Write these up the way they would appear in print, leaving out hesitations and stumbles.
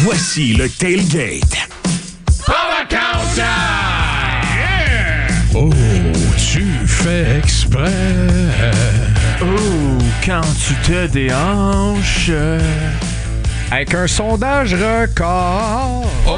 Voici le Tailgate. Power Countdown! Oh, tu fais exprès. Oh, quand tu te déhanches. Avec un sondage record. Oh!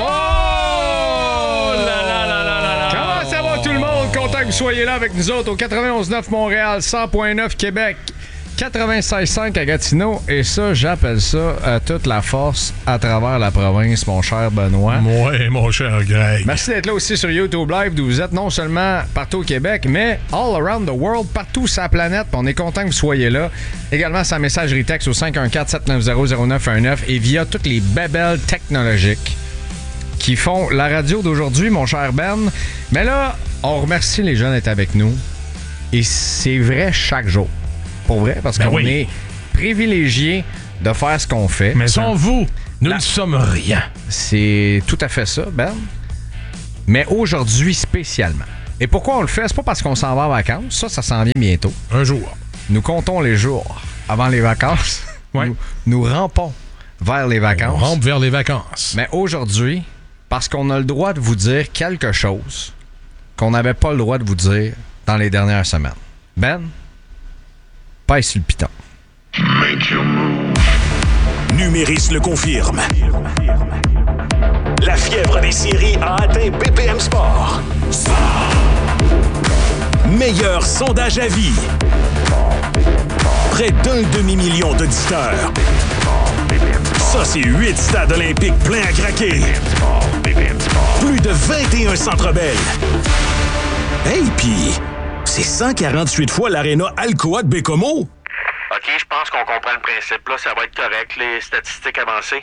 Comment ça va tout le monde? Content que vous soyez là avec nous autres au 91.9 Montréal, 100.9 Québec, 96.5 à Gatineau. Et ça, j'appelle ça toute la force à travers la province, mon cher Benoît. Ouais, mon cher Greg. Merci d'être là aussi sur YouTube Live, d'où vous êtes non seulement partout au Québec, mais all around the world, partout sur la planète. On est content que vous soyez là. Également, sa messagerie texte au 514-790-0919 et via toutes les bébelles technologiques qui font la radio d'aujourd'hui, mon cher Ben. Mais là, on remercie les gens d'être avec nous. Et c'est vrai chaque jour. Pour vrai, parce qu'on est privilégiés de faire ce qu'on fait. Mais sans vous, nous ne sommes rien. C'est tout à fait ça, Ben. Mais aujourd'hui, spécialement. Et pourquoi on le fait? C'est pas parce qu'on s'en va en vacances. Ça s'en vient bientôt. Un jour. Nous comptons les jours avant les vacances. Ouais. Nous rampons vers les vacances. On rampe vers les vacances. Mais aujourd'hui, parce qu'on a le droit de vous dire quelque chose qu'on n'avait pas le droit de vous dire dans les dernières semaines. Ben, pèse sur le piton. Numéris le confirme. La fièvre des séries a atteint BPM Sport. Meilleur sondage à vie. Près d'un demi-million d'auditeurs. Ça, c'est 8 stades olympiques pleins à craquer. Plus de 21 centres belles. Hey, pis c'est 148 fois l'aréna Alcoa de Bécomo. OK, je pense qu'on comprend le principe. Là, ça va être correct, les statistiques avancées.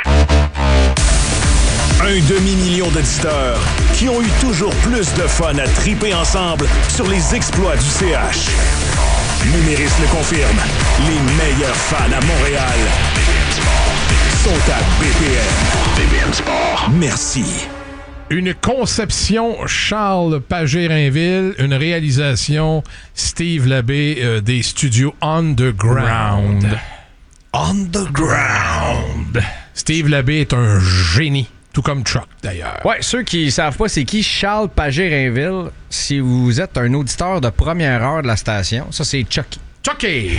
Un demi-million d'auditeurs qui ont eu toujours plus de fun à triper ensemble sur les exploits du CH. Numéris le confirme. Les meilleurs fans à Montréal sont à BPM. BPM Sport. Merci. Une conception Charles Pagé-Rainville, une réalisation Steve Labbé des studios Underground. Underground. Steve Labbé est un génie, tout comme Chuck d'ailleurs. Ouais, ceux qui savent pas c'est qui Charles Pagé-Rainville, si vous êtes un auditeur de première heure de la station, ça c'est Chucky. Chucky!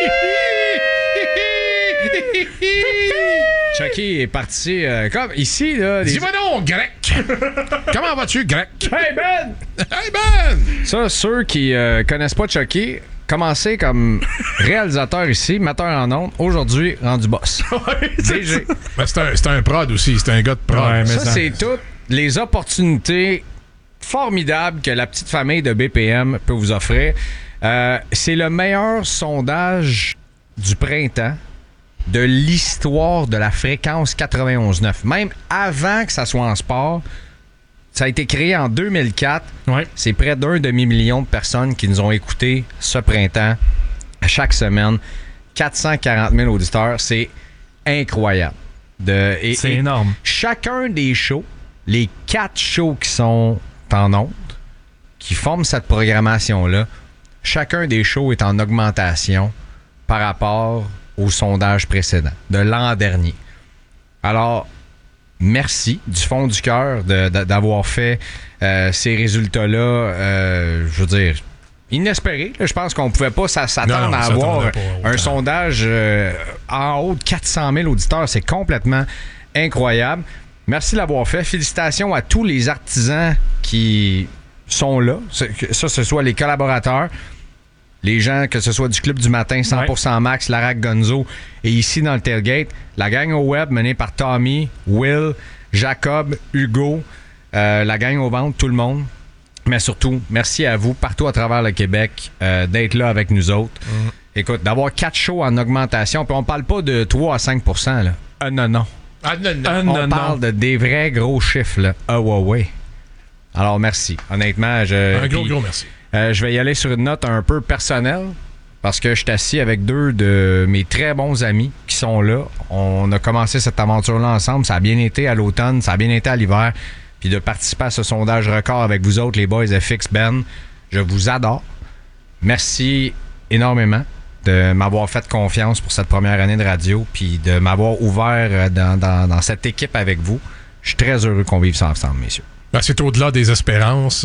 Chucky est parti comme ici, là. Dis-moi donc, Grec! Comment vas-tu, Grec? Hey Ben! Hey Ben! Ça, ceux qui connaissent pas Chucky, commencez comme réalisateur ici, metteur en ondes, aujourd'hui rendu boss. DG. Ben, c'est un prod aussi, c'est un gars de prod. Ouais, mais ça, c'est toutes les opportunités formidables que la petite famille de BPM peut vous offrir. C'est le meilleur sondage du printemps de l'histoire de la fréquence 91.9. Même avant que ça soit en sport, ça a été créé en 2004. Ouais. C'est près d'un demi-million de personnes qui nous ont écoutés ce printemps, chaque semaine. 440 000 auditeurs. C'est incroyable. C'est énorme. Chacun des shows, les 4 shows qui sont en ondes, qui forment cette programmation-là, chacun des shows est en augmentation par rapport au sondage précédent, de l'an dernier. Alors, merci du fond du cœur d'avoir fait ces résultats-là, je veux dire, inespérés. Je pense qu'on ne pouvait pas s'attendre à avoir un sondage en haut de 400 000 auditeurs. C'est complètement incroyable. Merci de l'avoir fait. Félicitations à tous les artisans qui sont là, que ce soit les collaborateurs, les gens, que ce soit du Club du Matin, 100% Max, Larac Gonzo, et ici dans le Tailgate, la gang au web menée par Tommy, Will, Jacob, Hugo, la gang au ventre, tout le monde. Mais surtout, merci à vous, partout à travers le Québec, d'être là avec nous autres. Écoute, d'avoir 4 shows en augmentation, puis on parle pas de 3 à 5%, là. Non. On parle de des vrais gros chiffres, là. Ouais. Alors, merci. Honnêtement, un gros merci. Je vais y aller sur une note un peu personnelle parce que je suis assis avec 2 de mes très bons amis qui sont là. On a commencé cette aventure-là ensemble. Ça a bien été à l'automne, ça a bien été à l'hiver. Puis de participer à ce sondage record avec vous autres, les boys FX Ben, je vous adore. Merci énormément de m'avoir fait confiance pour cette première année de radio, puis de m'avoir ouvert dans cette équipe avec vous. Je suis très heureux qu'on vive ça ensemble, messieurs. Ben, c'est au-delà des espérances.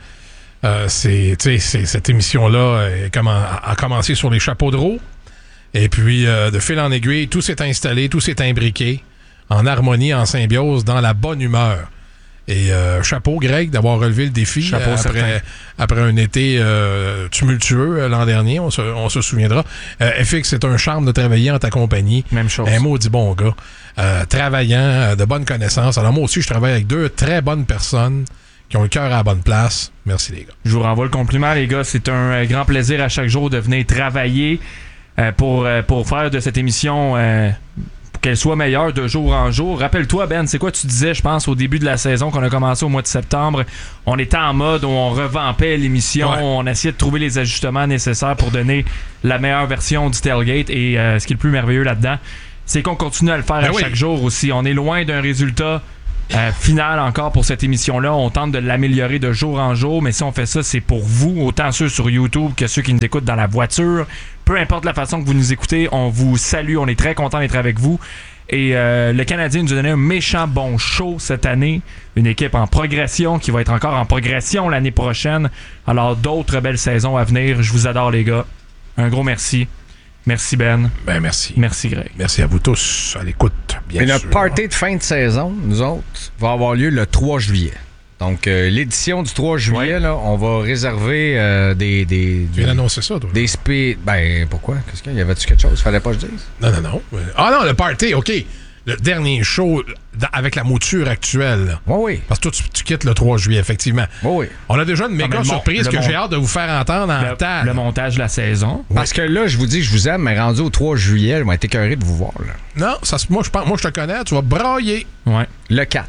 Cette émission-là a commencé sur les chapeaux de roue. Et puis, de fil en aiguille, tout s'est installé, tout s'est imbriqué en harmonie, en symbiose, dans la bonne humeur. Et chapeau, Greg, d'avoir relevé le défi après un été tumultueux l'an dernier, on se souviendra. FX, c'est un charme de travailler en ta compagnie. Même chose. Un maudit bon gars. Travaillant, de bonnes connaissances. Alors moi aussi, je travaille avec 2 très bonnes personnes qui ont le cœur à la bonne place. Merci, les gars. Je vous renvoie le compliment, les gars. C'est un grand plaisir à chaque jour de venir travailler pour faire de cette émission... qu'elle soit meilleure de jour en jour. Rappelle-toi, Ben, c'est quoi tu disais, je pense, au début de la saison qu'on a commencé au mois de septembre? On était en mode où on revampait l'émission, on essayait de trouver les ajustements nécessaires pour donner la meilleure version du tailgate. Et ce qui est le plus merveilleux là-dedans, c'est qu'on continue à le faire chaque jour aussi. On est loin d'un résultat final encore pour cette émission-là. On tente de l'améliorer de jour en jour, mais si on fait ça, c'est pour vous, autant ceux sur YouTube que ceux qui nous écoutent dans la voiture. Peu importe la façon que vous nous écoutez, on vous salue, on est très content d'être avec vous. Et le Canadien nous a donné un méchant bon show cette année. Une équipe en progression qui va être encore en progression l'année prochaine. Alors d'autres belles saisons à venir. Je vous adore, les gars. Un gros merci. Merci, Ben. Ben, merci. Merci, Greg. Merci à vous tous à l'écoute, bien sûr. Et notre party de fin de saison, nous autres, va avoir lieu le 3 juillet. Donc, l'édition du 3 juillet, là, on va réserver des... Tu viens d'annoncer ça, toi? Ben, pourquoi? Qu'est-ce qu'il y avait-tu quelque chose? Fallait pas que je dise? Non. Ah non, le party, OK. Le dernier show avec la mouture actuelle. Oui. Parce que toi, tu quittes le 3 juillet, effectivement. Oui. On a déjà une méga surprise que j'ai hâte de vous faire entendre en table. Le montage de la saison. Parce que là, je vous dis que je vous aime, mais rendu au 3 juillet, je vais être écœuré de vous voir. Là. Non, moi, je te connais, tu vas brailler. Ouais. Le 4.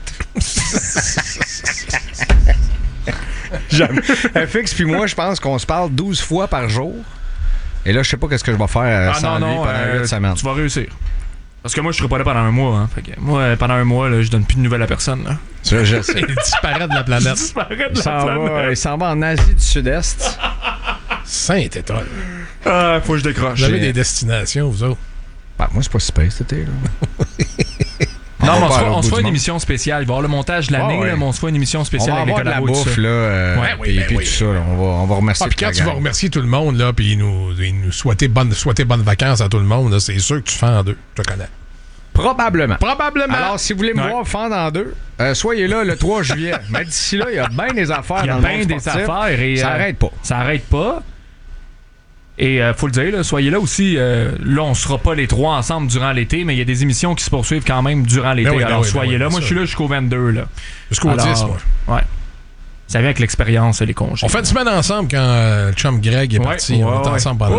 FX puis moi, je pense qu'on se parle 12 fois par jour. Et là, je sais pas qu'est-ce que je vais faire sans lui pendant 8 semaines. Tu vas réussir. Parce que moi, je serai pas là pendant un mois. Hein. Fait que moi, pendant un mois, là, je donne plus de nouvelles à personne. Là. Je sais. Il disparaît de la planète. Il s'en va en Asie du Sud-Est. Saint-Étoile. Faut que je décroche. Vous avez des destinations, vous autres? Ben, moi, c'est pas super cet été. Là. Non, mais on se fait une émission spéciale. Il va y avoir le montage de l'année, mais on se fait une émission spéciale avec les collabos. On va avoir de la bouffe, là. Puis tout ça, là, on va remercier puis quand tu vas remercier tout le monde, là, puis nous souhaiter bonnes vacances à tout le monde, là, c'est sûr que tu fends en 2. Je te connais. Probablement. Alors, si vous voulez me voir fendre en 2, soyez là le 3 juillet. Mais d'ici là, il y a bien des affaires dans le monde sportif. Il y a bien des affaires. Et, ça arrête pas. Ça arrête pas. Et faut le dire, là, soyez là aussi. Là, on sera pas les 3 ensemble durant l'été, mais il y a des émissions qui se poursuivent quand même durant l'été. Alors, soyez là. Moi, je suis là jusqu'au 22. Là. Jusqu'au 10, moi. Ouais. Ça vient avec l'expérience, les congés. On fait une semaine ensemble quand le chum Greg est parti. On est ensemble pendant le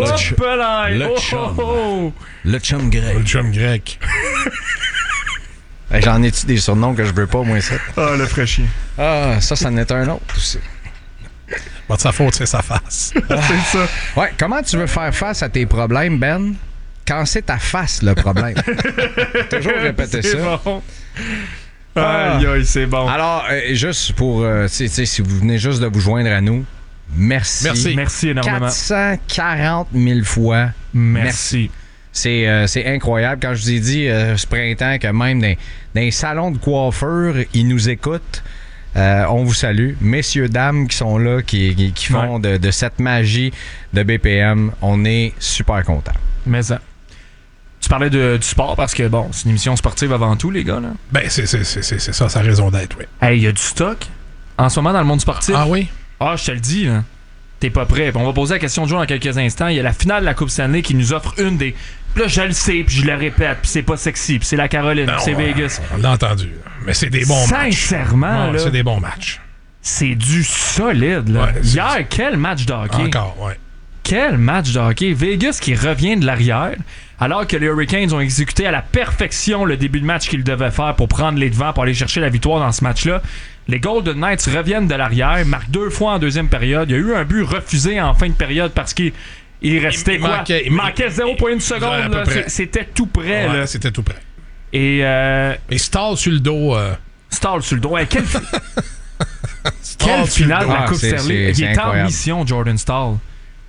chum. Le chum Greg. Le chum Greg. J'en ai-tu des surnoms que je veux pas, moi, ça? Ah, le fraîchier. Ah, ça n'est un autre aussi. Pas de sa faute, c'est sa face. C'est ça. Ouais, comment tu veux faire face à tes problèmes, Ben, quand c'est ta face le problème? Toujours répéter ça. Bon. Aïe, c'est bon. Alors, juste pour, si vous venez juste de vous joindre à nous, merci. Merci énormément. 440 000 fois, merci. C'est incroyable. Quand je vous ai dit ce printemps que même dans les salons de coiffure, ils nous écoutent. On vous salue. Messieurs, dames qui sont là, qui font de cette magie de BPM, on est super contents. Mais ça. Tu parlais du sport parce que, bon, c'est une émission sportive avant tout, les gars. Là. Ben, c'est ça, sa raison d'être, oui. Hey, il y a du stock en ce moment dans le monde sportif. Ah oui? Ah, je te le dis, là. T'es pas prêt. On va poser la question de jour dans quelques instants. Il y a la finale de la Coupe Stanley qui nous offre une des... Puis là, je le sais, puis je le répète, puis c'est pas sexy, puis c'est la Caroline, puis c'est Vegas. On l'a entendu. Mais c'est des bons matchs. Sincèrement, là. C'est des bons matchs. C'est du solide, là. Ouais, hier, quel match de hockey. Encore, ouais. Quel match de hockey. Vegas qui revient de l'arrière, alors que les Hurricanes ont exécuté à la perfection le début de match qu'ils devaient faire pour prendre les devants, pour aller chercher la victoire dans ce match-là. Les Golden Knights reviennent de l'arrière, marquent 2 fois en deuxième période. Il y a eu un but refusé en fin de période parce qu'il restait il manquait 0,1 seconde. Là. C'était tout près. Ouais, là. C'était tout près. Et Stahl sur le dos. Stahl sur le dos. Quelle finale de la Coupe Stanley. Il est en mission, Jordan Stahl.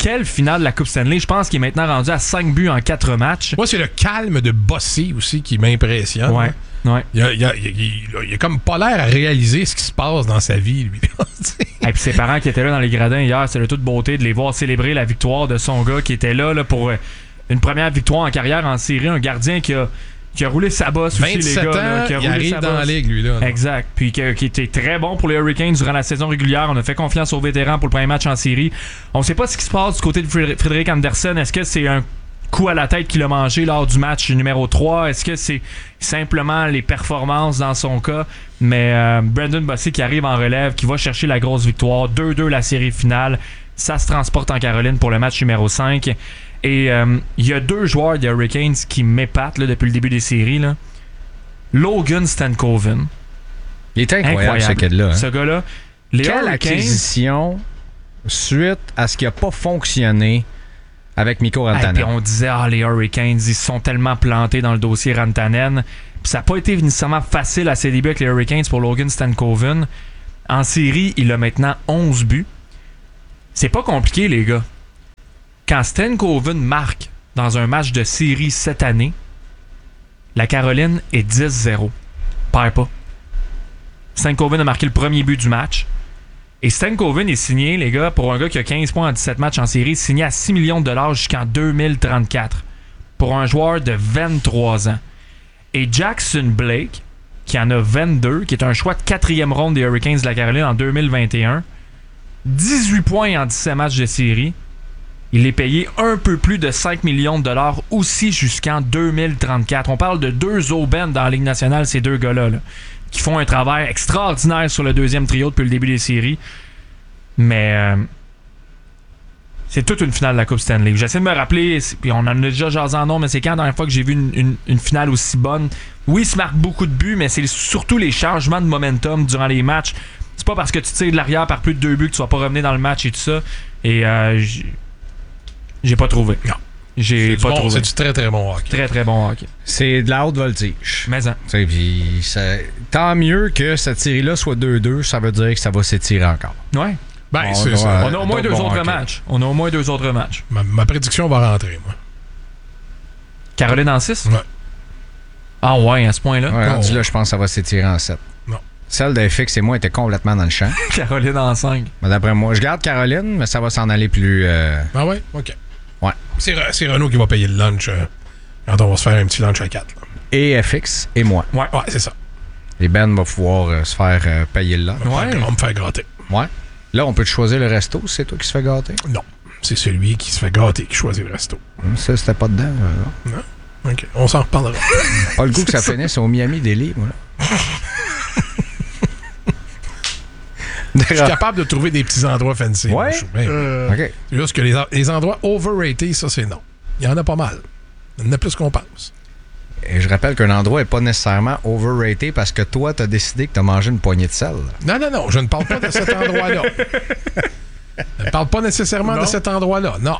quelle finale de la Coupe Stanley. Je pense qu'il est maintenant rendu à 5 buts en 4 matchs. Moi, c'est le calme de Bossy aussi qui m'impressionne. Ouais. Il Il a comme pas l'air à réaliser ce qui se passe dans sa vie, lui. Et puis ses parents qui étaient là dans les gradins hier, c'était de toute beauté de les voir célébrer la victoire de son gars qui était là pour une première victoire en carrière en série. Un gardien qui a roulé sa bosse aussi, les gars. 27 ans, Là, qui a il roulé arrive sa dans la bosse. ligue, lui. Là. Exact. Puis qui était très bon pour les Hurricanes durant la saison régulière. On a fait confiance aux vétérans pour le premier match en série. On ne sait pas ce qui se passe du côté de Frédéric Andersen. Est-ce que c'est un coup à la tête qu'il a mangé lors du match numéro 3? Est-ce que c'est simplement les performances dans son cas? Mais Brendan Bossy qui arrive en relève, qui va chercher la grosse victoire. 2-2 la série finale. Ça se transporte en Caroline pour le match numéro 5. Et il y a 2 joueurs des Hurricanes qui m'épatent là, depuis le début des séries. Là. Logan Stankoven. Il est incroyable, ce kid-là. Hein? Ce gars-là. Les Quelle Hurricanes, acquisition suite à ce qui n'a pas fonctionné avec Mikko puis Rantanen. on disait, les Hurricanes, ils sont tellement plantés dans le dossier Rantanen. Puis ça n'a pas été nécessairement facile à ses débuts avec les Hurricanes pour Logan Stankoven. En série, il a maintenant 11 buts. C'est pas compliqué, les gars. Quand Stankoven marque dans un match de série cette année, la Caroline est 10-0. Perd pas. Stankoven a marqué le premier but du match. Et Stankoven est signé, les gars, pour un gars qui a 15 points en 17 matchs en série, signé à 6 millions de dollars jusqu'en 2034. Pour un joueur de 23 ans. Et Jackson Blake, qui en a 22, qui est un choix de 4e ronde des Hurricanes de la Caroline en 2021, 18 points en 17 matchs de série. Il est payé un peu plus de 5 millions de dollars aussi jusqu'en 2034. On parle de 2 aubaines dans la Ligue nationale, ces 2 gars-là, là, qui font un travail extraordinaire sur le deuxième trio depuis le début des séries. Mais c'est toute une finale de la Coupe Stanley. J'essaie de me rappeler, puis on en a déjà jasé en nom, mais c'est quand la dernière fois que j'ai vu une finale aussi bonne? Oui, il se marque beaucoup de buts, mais c'est surtout les changements de momentum durant les matchs. C'est pas parce que tu tires de l'arrière par plus de 2 buts que tu vas pas revenir dans le match et tout ça. Et j'ai pas trouvé. Non. J'ai pas trouvé. C'est du très très bon hockey. Très très bon hockey. C'est de la haute voltige. Mais tant mieux que cette série-là soit 2-2, ça veut dire que ça va s'étirer encore. Ouais. Ben, On c'est doit- ça. On a au moins 2 bon autres hockey. matchs. On a au moins 2 autres matchs. Ma prédiction va rentrer, moi. Caroline en 6? Ouais. Ah ouais, à ce point-là? Ouais, rendu Oh. là, je pense que ça va s'étirer en 7. Non. Celle de FX et moi était complètement dans le champ. Caroline en 5. Mais d'après moi, je garde Caroline, mais ça va s'en aller plus... Ah ouais? OK. Ouais. C'est Renaud qui va payer le lunch quand on va se faire un petit lunch à 4. Là. Et FX et moi. Ouais, c'est ça. Et Ben va pouvoir se faire payer le lunch. On va me faire gratter. Ouais. Là, on peut te choisir le resto, c'est toi qui se fait gâter? Non. C'est celui qui se fait gâter qui choisit le resto. Ça, c'était pas dedans. OK. On s'en reparlera. Pas le goût que ça finisse au Miami Deli, moi. Je suis capable de trouver des petits endroits fancy. Ouais? Moi, je suis bien- OK. C'est juste que les endroits overrated, ça, c'est non. Il y en a pas mal. Il y en a plus qu'on pense. Et je rappelle qu'un endroit n'est pas nécessairement overrated parce que toi, t'as décidé que t'as mangé une poignée de sel. Non, je ne parle pas de cet endroit-là. Je ne parle pas nécessairement de cet endroit-là, non.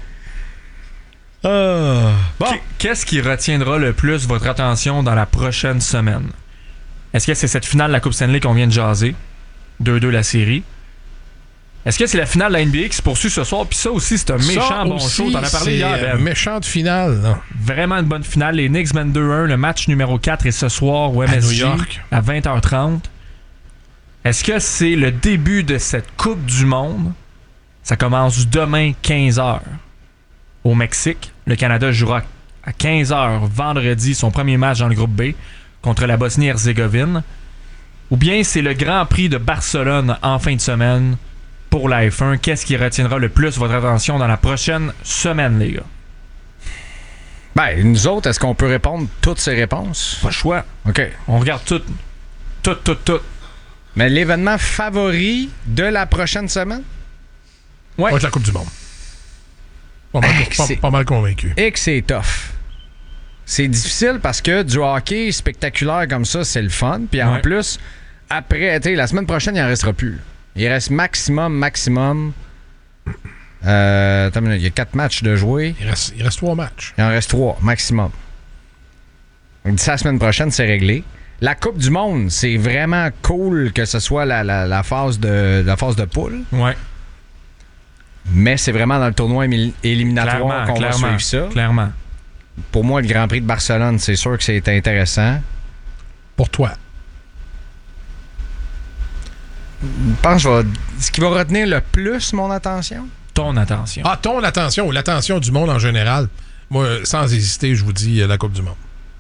Bon. Qu'est-ce qui retiendra le plus votre attention dans la prochaine semaine? Est-ce que c'est cette finale de la Coupe Stanley qu'on vient de jaser? 2-2 la série. Est-ce que c'est la finale de la NBA qui se poursuit ce soir? Puis ça aussi, c'est un méchant Ça bon aussi, show. T'en as parlé hier, c'est Ben. méchante finale, non? Vraiment une bonne finale. Les Knicks mènent 2-1. Le match numéro 4 est ce soir au MSG New York. à 20h30. Est-ce que c'est le début de cette Coupe du Monde? Ça commence demain 15h au Mexique. Le Canada jouera à 15h vendredi son premier match dans le groupe B contre la Bosnie-Herzégovine. Ou bien c'est le Grand Prix de Barcelone en fin de semaine pour la F1. Qu'est-ce qui retiendra le plus votre attention dans la prochaine semaine, les gars? Ben, nous autres, est-ce qu'on peut répondre toutes ces réponses? Pas le choix. OK. On regarde tout. Tout. Mais l'événement favori de la prochaine semaine? Ouais. Va être la Coupe du Monde. Pas mal convaincu. Et que c'est tough. C'est difficile parce que du hockey spectaculaire comme ça, c'est le fun. Puis en plus, après, tu sais, la semaine prochaine, il en restera plus. Il reste maximum. Attends une minute, il y a 4 matchs de jouer. Il reste 3 matchs. Il en reste 3, maximum. Donc, d'ici la semaine prochaine, c'est réglé. La Coupe du Monde, c'est vraiment cool que ce soit la phase de poule. Ouais. Mais c'est vraiment dans le tournoi éliminatoire qu'on va suivre ça. Clairement. Pour moi, le Grand Prix de Barcelone, c'est sûr que c'est intéressant. Pour toi? Je pense que ce qui va retenir le plus mon attention? Ton attention. Ah, ton attention ou l'attention du monde en général. Moi, sans hésiter, je vous dis la Coupe du Monde.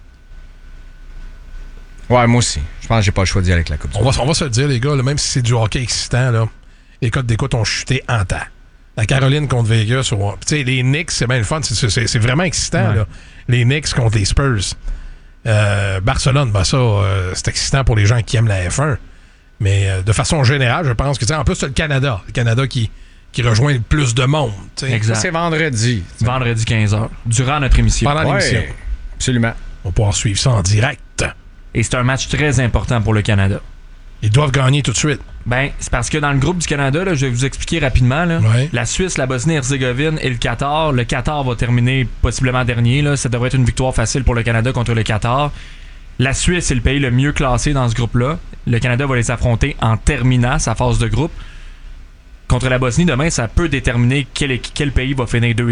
Ouais, moi aussi. Je pense que j'ai pas le choix d'y aller avec la Coupe du Monde. On va se le dire, les gars, là, même si c'est du hockey excitant, là, les codes d'écoute ont chuté en temps. La Caroline contre Vegas, tu sais, les Knicks, c'est bien le fun. C'est vraiment excitant, ouais. là. Les Knicks contre les Spurs. Barcelone, ben ça, c'est excitant pour les gens qui aiment la F1. Mais de façon générale, je pense que, en plus, c'est le Canada. Le Canada qui rejoint le plus de monde. T'sais. Exact. Ça, c'est vendredi. Vendredi 15h, durant notre émission. Pendant l'émission. Ouais, absolument. On va pouvoir suivre ça en direct. Et c'est un match très important pour le Canada. Ils doivent gagner tout de suite. Ben, c'est parce que dans le groupe du Canada, là, je vais vous expliquer rapidement. Là, Ouais. la Suisse, la Bosnie-Herzégovine et le Qatar. Le Qatar va terminer possiblement dernier. Là. Ça devrait être une victoire facile pour le Canada contre le Qatar. La Suisse est le pays le mieux classé dans ce groupe-là. Le Canada va les affronter en terminant sa phase de groupe. Contre la Bosnie, demain, ça peut déterminer quel pays va finir 2